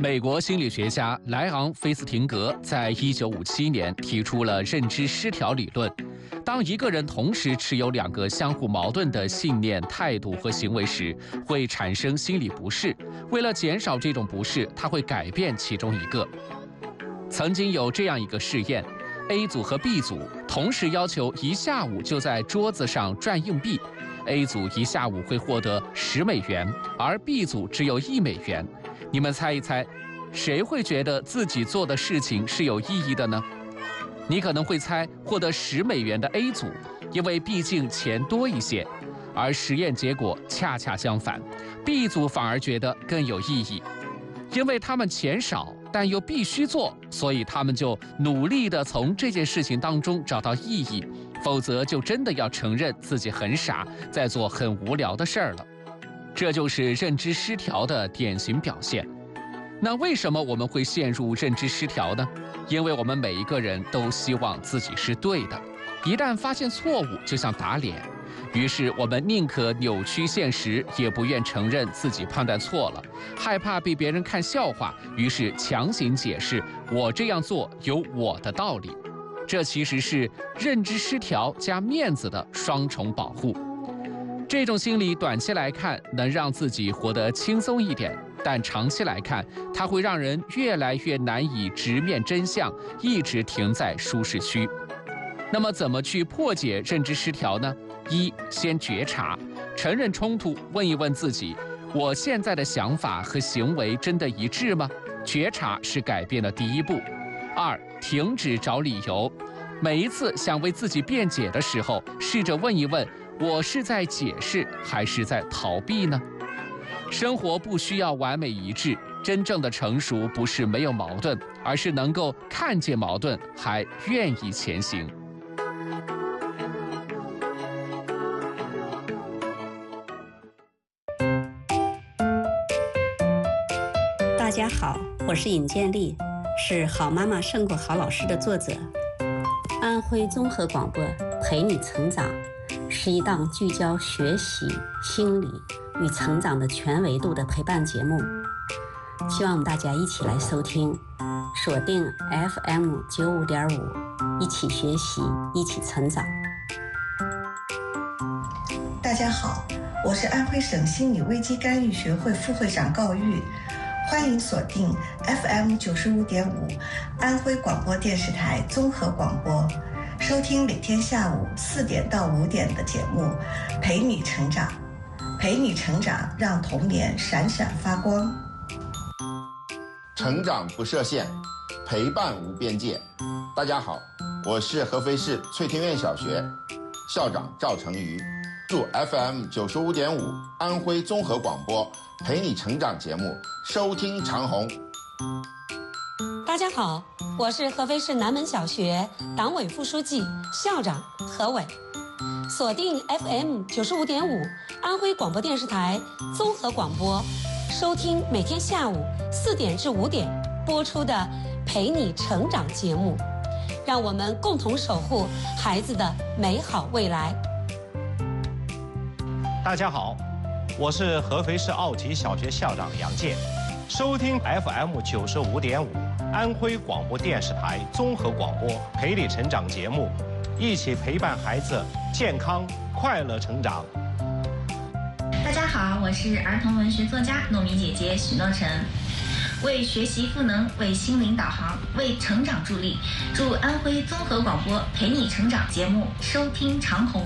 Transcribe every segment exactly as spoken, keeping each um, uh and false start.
美国心理学家莱昂·菲斯廷格在一九五七年提出了认知失调理论。当一个人同时持有两个相互矛盾的信念、态度和行为时，会产生心理不适。为了减少这种不适，他会改变其中一个。曾经有这样一个试验 ，A 组和 B 组同时要求一下午就在桌子上转硬币。A 组一下午会获得十美元，而 B 组只有一美元。你们猜一猜，谁会觉得自己做的事情是有意义的呢？你可能会猜获得十美元的 A 组，因为毕竟钱多一些。而实验结果恰恰相反 ，B 组反而觉得更有意义，因为他们钱少，但又必须做，所以他们就努力地从这件事情当中找到意义。否则就真的要承认自己很傻，在做很无聊的事儿了。这就是认知失调的典型表现。那为什么我们会陷入认知失调呢？因为我们每一个人都希望自己是对的，一旦发现错误就像打脸，于是我们宁可扭曲现实，也不愿承认自己判断错了，害怕被别人看笑话，于是强行解释我这样做有我的道理。这其实是认知失调加面子的双重保护。这种心理短期来看能让自己活得轻松一点，但长期来看，它会让人越来越难以直面真相，一直停在舒适区。那么怎么去破解认知失调呢？一，先觉察，承认冲突，问一问自己，我现在的想法和行为真的一致吗？觉察是改变的第一步。二，停止找理由。每一次想为自己辩解的时候，试着问一问，我是在解释还是在逃避呢？生活不需要完美一致，真正的成熟不是没有矛盾，而是能够看见矛盾还愿意前行。 大家好，我是尹建莉，是好妈妈胜过好老师的作者。安徽综合广播陪你成长是一档聚焦学习、心理与成长的全维度的陪伴节目，希望大家一起来收听，锁定 F M 九五点五，一起学习，一起成长。 大家好，我是安徽省心理危机干预学会副会长高玉。欢迎锁定 F M 九十五点五，安徽广播电视台综合广播，收听每天下午四点到五点的节目，陪你成长，陪你成长，让童年闪闪发光。 成长不设限，陪伴无边界。大家好，我是合肥市翠天苑小学校长赵成瑜，祝 F M 九十五点五安徽综合广播陪你成长节目收听长虹。 大家好，我是合肥市南门小学党委副书记、校长何伟。锁定 F M 九十五点五安徽广播电视台综合广播，收听每天下午四点至五点播出的陪你成长节目，让我们共同守护孩子的美好未来。 大家好，我是合肥市奥体小学校长杨健。收听 F M 九十五点五安徽广播电视台综合广播陪你成长节目，一起陪伴孩子健康快乐成长。 大家好，我是儿童文学作家糯米姐姐许诺晨。为学习赋能，为心灵导航，为成长助力，祝安徽综合广播陪你成长节目收听长虹。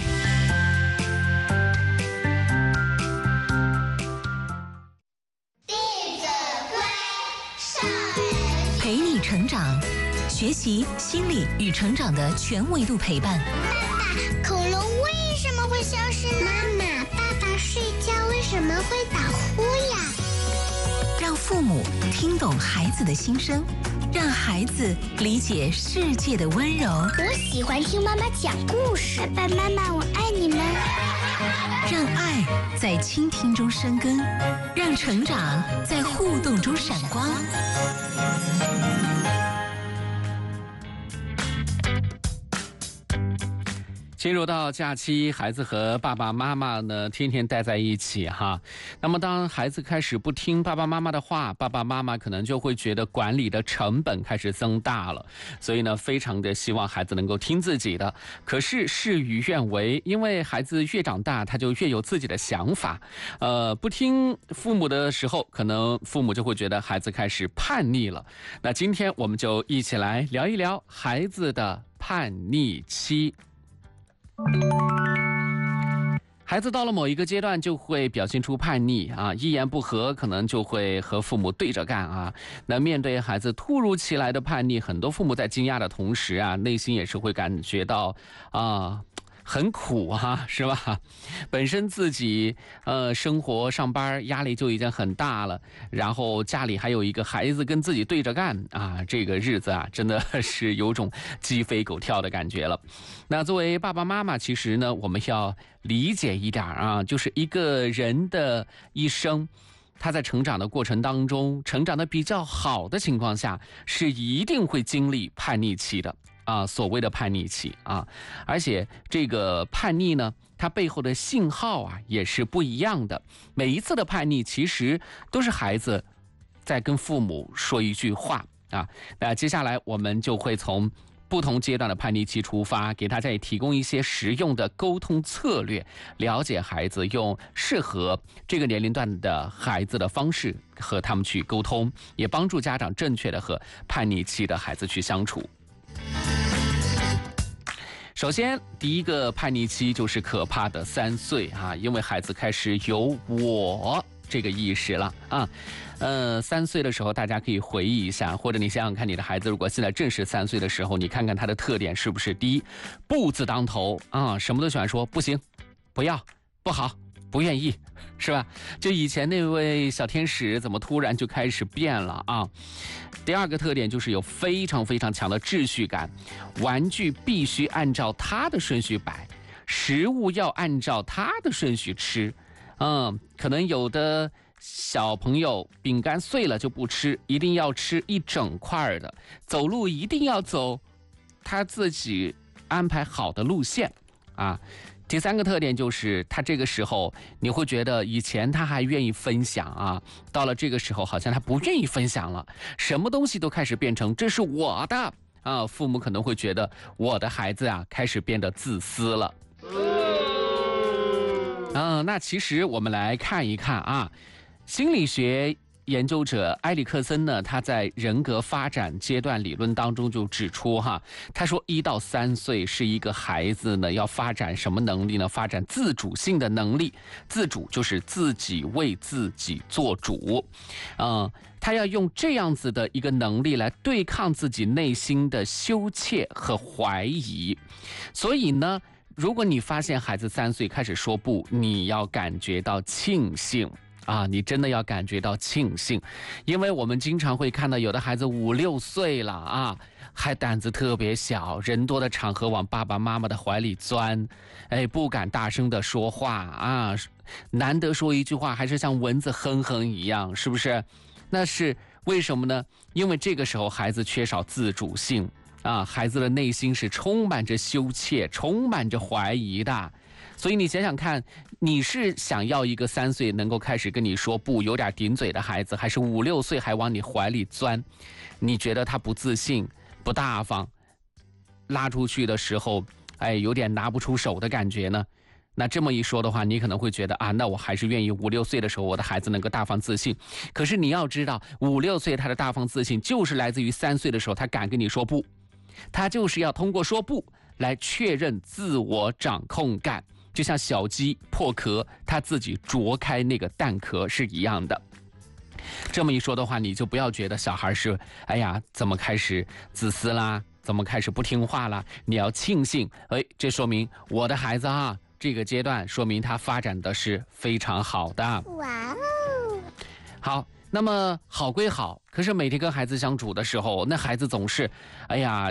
陪你成长，学习心理与成长的全维度陪伴。 爸爸，恐龙为什么会消失呢？妈妈，爸爸睡觉为什么会打呼呀？ 让父母听懂孩子的心声，让孩子理解世界的温柔。 我喜欢听妈妈讲故事。爸爸妈妈，我爱你们。 让爱在倾听中生根，让成长在互动中闪光。 进入到假期，孩子和爸爸妈妈呢天天待在一起哈。那么当孩子开始不听爸爸妈妈的话，爸爸妈妈可能就会觉得管理的成本开始增大了，所以呢非常的希望孩子能够听自己的。可是事与愿违，因为孩子越长大他就越有自己的想法，呃不听父母的时候，可能父母就会觉得孩子开始叛逆了。那今天我们就一起来聊一聊孩子的叛逆期。孩子到了某一个阶段就会表现出叛逆啊，一言不合可能就会和父母对着干啊。那面对孩子突如其来的叛逆，很多父母在惊讶的同时啊，内心也是会感觉到啊很苦哈，是吧？本身自己呃生活上班压力就已经很大了，然后家里还有一个孩子跟自己对着干啊，这个日子啊真的是有种鸡飞狗跳的感觉了。那作为爸爸妈妈，其实呢我们要理解一点啊，就是一个人的一生，他在成长的过程当中，成长的比较好的情况下，是一定会经历叛逆期的啊，所谓的叛逆期啊，而且这个叛逆呢，它背后的信号啊也是不一样的。每一次的叛逆，其实都是孩子在跟父母说一句话啊。那接下来我们就会从不同阶段的叛逆期出发，给大家也提供一些实用的沟通策略，了解孩子，用适合这个年龄段的孩子的方式和他们去沟通，也帮助家长正确的和叛逆期的孩子去相处。首先，第一个叛逆期就是可怕的三岁啊，因为孩子开始有我这个意识了啊。呃，三岁的时候，大家可以回忆一下，或者你想想看，你的孩子如果现在正是三岁的时候，你看看他的特点是不是：第一，步子当头啊，什么都喜欢说不行、不要、不好、不愿意，是吧？就以前那位小天使，怎么突然就开始变了啊？第二个特点就是有非常非常强的秩序感，玩具必须按照它的顺序摆，食物要按照它的顺序吃。嗯，可能有的小朋友饼干碎了就不吃，一定要吃一整块的。走路一定要走他自己安排好的路线啊。第三个特点就是他这个时候你会觉得以前他还愿意分享啊，到了这个时候好像他不愿意分享了，什么东西都开始变成这是我的啊，父母可能会觉得我的孩子啊开始变得自私了。嗯，那其实我们来看一看啊，心理学研究者埃里克森呢，他在人格发展阶段理论当中就指出哈，他说一到三岁是一个孩子呢要发展什么能力呢？发展自主性的能力，自主就是自己为自己做主，嗯，他要用这样子的一个能力来对抗自己内心的羞怯和怀疑。所以呢，如果你发现孩子三岁开始说不，你要感觉到庆幸。啊，你真的要感觉到庆幸，因为我们经常会看到有的孩子五六岁了啊，还胆子特别小，人多的场合往爸爸妈妈的怀里钻，哎，不敢大声的说话啊，难得说一句话还是像蚊子哼哼一样，是不是？那是为什么呢？因为这个时候孩子缺少自主性啊，孩子的内心是充满着羞怯，充满着怀疑的。所以你想想看，你是想要一个三岁能够开始跟你说不，有点顶嘴的孩子，还是五六岁还往你怀里钻？你觉得他不自信、不大方，拉出去的时候，哎，有点拿不出手的感觉呢？那这么一说的话，你可能会觉得啊，那我还是愿意五六岁的时候我的孩子能够大方自信。可是你要知道，五六岁他的大方自信就是来自于三岁的时候他敢跟你说不，他就是要通过说不来确认自我掌控感。就像小鸡破壳，它自己啄开那个蛋壳是一样的。这么一说的话，你就不要觉得小孩是哎呀怎么开始自私啦，怎么开始不听话啦，你要庆幸，哎，这说明我的孩子啊，这个阶段说明他发展的是非常好的。哇哦！好，那么好归好，可是每天跟孩子相处的时候，那孩子总是哎呀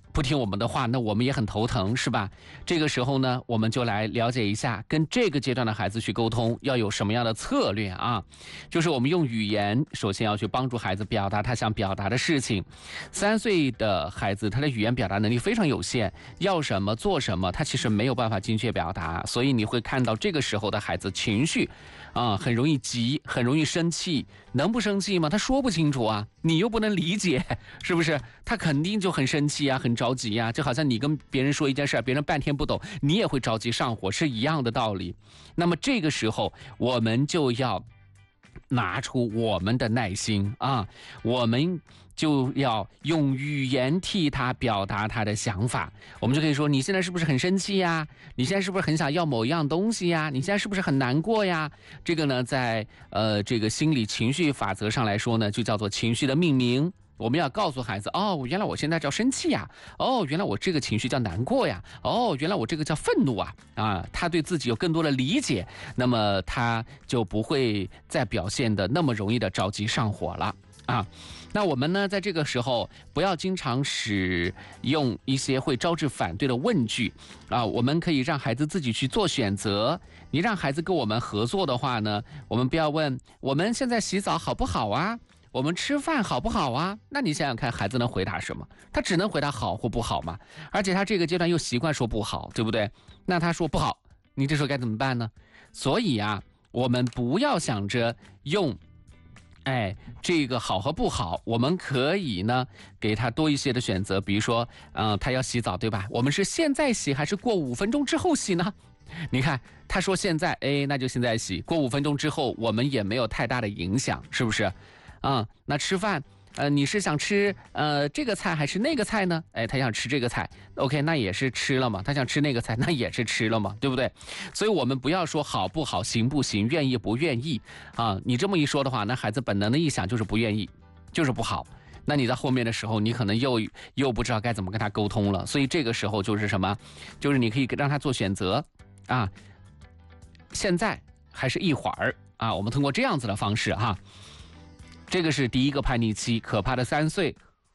不听我们的话，那我们也很头疼，是吧？这个时候呢，我们就来了解一下跟这个阶段的孩子去沟通要有什么样的策略啊。就是我们用语言首先要去帮助孩子表达他想表达的事情。三岁的孩子他的语言表达能力非常有限，要什么做什么他其实没有办法精确表达，所以你会看到这个时候的孩子情绪啊，很容易急，很容易生气。能不生气吗？他说不清楚啊，你又不能理解，是不是？他肯定就很生气啊，很着急啊，就好像你跟别人说一件事，别人半天不懂，你也会着急上火，是一样的道理。那么这个时候我们就要拿出我们的耐心啊，我们就要用语言替他表达他的想法。我们就可以说，你现在是不是很生气呀？你现在是不是很想要某一样东西呀？你现在是不是很难过呀？这个呢，在呃这个心理情绪法则上来说呢，就叫做情绪的命名。我们要告诉孩子，哦，原来我现在叫生气呀，哦，原来我这个情绪叫难过呀，哦，原来我这个叫愤怒啊，啊，他对自己有更多的理解，那么他就不会再表现的那么容易的着急上火了啊。那我们呢，在这个时候不要经常使用一些会招致反对的问句啊，我们可以让孩子自己去做选择。你让孩子跟我们合作的话呢，我们不要问我们现在洗澡好不好啊，我们吃饭好不好啊？那你想想看，孩子能回答什么？他只能回答好或不好嘛。而且他这个阶段又习惯说不好，对不对？那他说不好，你这时候该怎么办呢？所以啊，我们不要想着用哎，这个好和不好，我们可以呢给他多一些的选择。比如说，嗯、呃，他要洗澡，对吧？我们是现在洗还是过五分钟之后洗呢？你看，他说现在，哎，那就现在洗。过五分钟之后，我们也没有太大的影响，是不是？啊、嗯，那吃饭，呃，你是想吃呃这个菜还是那个菜呢？哎，他想吃这个菜 ，OK， 那也是吃了嘛。他想吃那个菜，那也是吃了嘛，对不对？所以我们不要说好不好、行不行、愿意不愿意啊。你这么一说的话，那孩子本能的一想就是不愿意，就是不好。那你在后面的时候，你可能又又不知道该怎么跟他沟通了。所以这个时候就是什么？就是你可以让他做选择啊，现在还是一会儿啊。我们通过这样子的方式哈、啊。这个是第一个叛逆期，可怕的三岁。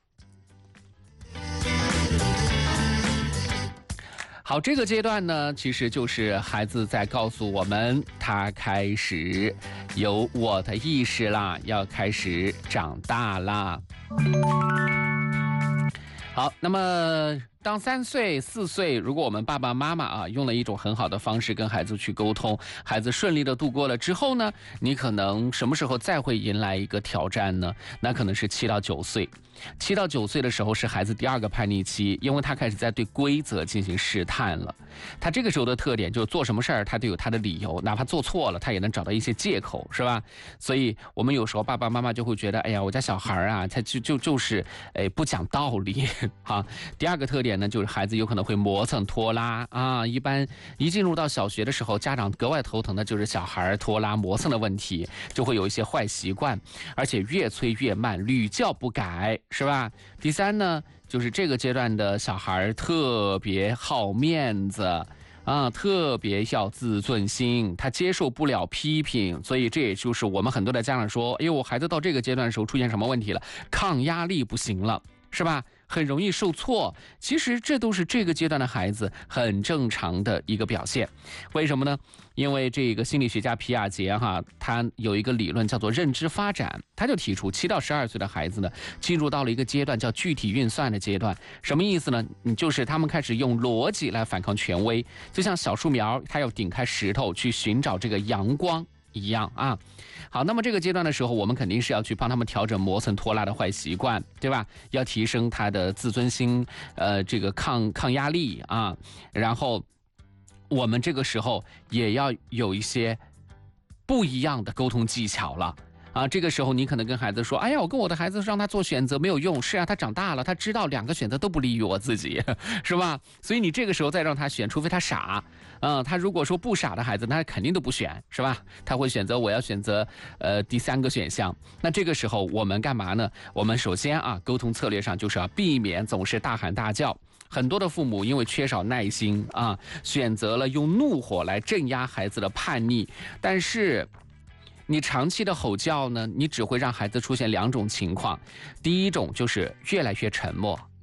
好，这个阶段呢，其实就是孩子在告诉我们，他开始有我的意识啦，要开始长大啦。好，那么当三岁、四岁，如果我们爸爸妈妈啊用了一种很好的方式跟孩子去沟通，孩子顺利的度过了之后呢，你可能什么时候再会迎来一个挑战呢？那可能是七到九岁。七到九岁的时候是孩子第二个叛逆期，因为他开始在对规则进行试探了。他这个时候的特点就是做什么事儿他都有他的理由，哪怕做错了他也能找到一些借口，是吧？所以我们有时候爸爸妈妈就会觉得，哎呀，我家小孩啊，他就就就是哎不讲道理啊。第二个特点呢，就是孩子有可能会磨蹭拖拉啊。一般一进入到小学的时候，家长格外头疼的就是小孩拖拉磨蹭的问题，就会有一些坏习惯，而且越催越慢，屡教不改。是吧？第三呢，就是这个阶段的小孩特别好面子啊，特别要自尊心，他接受不了批评，所以这也就是我们很多的家长说，哎呦，我孩子到这个阶段的时候出现什么问题了？抗压力不行了，是吧？很容易受挫，其实这都是这个阶段的孩子很正常的一个表现。为什么呢？因为这个心理学家皮亚杰哈，他有一个理论叫做认知发展，他就提出七到十二岁的孩子呢，进入到了一个阶段叫具体运算的阶段。什么意思呢？你就是他们开始用逻辑来反抗权威，就像小树苗，它要顶开石头去寻找这个阳光一样啊。好，那么这个阶段的时候，我们肯定是要去帮他们调整磨蹭拖拉的坏习惯，对吧？要提升他的自尊心，呃，这个抗抗压力啊。然后我们这个时候也要有一些不一样的沟通技巧了。啊，这个时候你可能跟孩子说，哎呀，我跟我的孩子让他做选择没有用，是啊，他长大了，他知道两个选择都不利于我自己，是吧？所以你这个时候再让他选，除非他傻，嗯，他如果说不傻的孩子，那肯定都不选，是吧？他会选择我要选择呃第三个选项。那这个时候我们干嘛呢？我们首先啊，沟通策略上就是要避免总是大喊大叫。很多的父母因为缺少耐心啊，选择了用怒火来镇压孩子的叛逆，但是你长期的吼叫呢，你只会让孩子出现两种情况。第一种就是越来越沉默，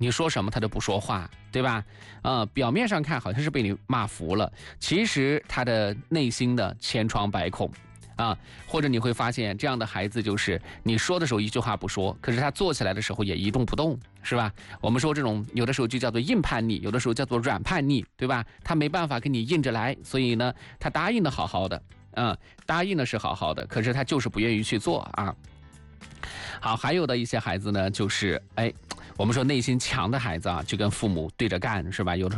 你说什么他都不说话，对吧？呃，表面上看好像是被你骂服了，其实他的内心的千疮百孔啊。或者你会发现这样的孩子就是你说的时候一句话不说，可是他做起来的时候也一动不动，是吧？我们说这种有的时候就叫做硬叛逆，有的时候叫做软叛逆，对吧？他没办法跟你硬着来，所以呢他答应的好好的，嗯，答应的是好好的，可是他就是不愿意去做啊。好，还有的一些孩子呢，就是哎，我们说内心强的孩子啊，就跟父母对着干，是吧？有的时候